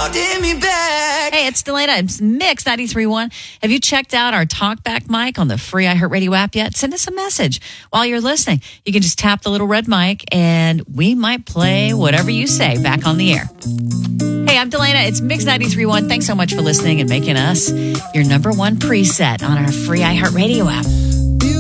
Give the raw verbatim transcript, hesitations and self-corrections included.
holding me back. Hey, it's Delana. It's Mix ninety-three point one. Have you checked out our TalkBack mic on the free iHeartRadio app yet? Send us a message while you're listening. You can just tap the little red mic, and we might play whatever you say back on the air. Hey, I'm Delana. It's Mix ninety-three point one. Thanks so much for listening and making us your number one preset on our free iHeartRadio app.